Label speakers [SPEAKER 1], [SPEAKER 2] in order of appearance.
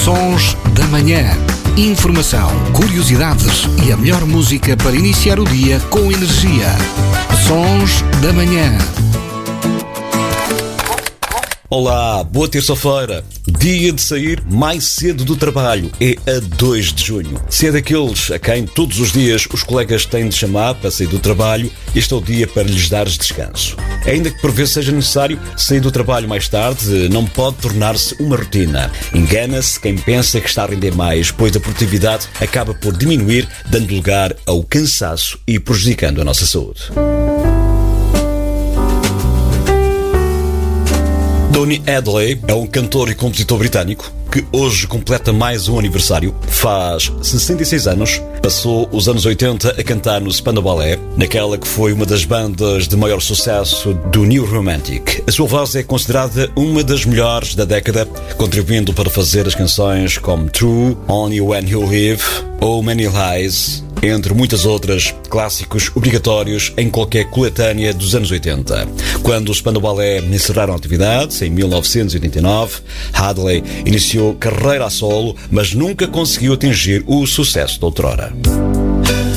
[SPEAKER 1] Sons da Manhã. Informação, curiosidades e a melhor música para iniciar o dia com energia. Sons da Manhã.
[SPEAKER 2] Olá, boa terça-feira. Dia de sair mais cedo do trabalho. É a 2 de junho. Se é daqueles a quem todos os dias os colegas têm de chamar para sair do trabalho, este é o dia para lhes dares descanso. Ainda que por vezes seja necessário sair do trabalho mais tarde, não pode tornar-se uma rotina. Engana-se quem pensa que está a render mais, pois a produtividade acaba por diminuir, dando lugar ao cansaço e prejudicando a nossa saúde. Donny Hadley é um cantor e compositor britânico que hoje completa mais um aniversário. Faz 66 anos, passou os anos 80 a cantar no Spandau Ballet, naquela que foi uma das bandas de maior sucesso do New Romantic. A sua voz é considerada uma das melhores da década, contribuindo para fazer as canções como True, Only When You Live ou Many Lies, entre muitas outras, clássicos obrigatórios em qualquer coletânea dos anos 80. Quando os Spandau Ballet encerraram atividades, em 1989, Hadley iniciou carreira a solo, mas nunca conseguiu atingir o sucesso de outrora.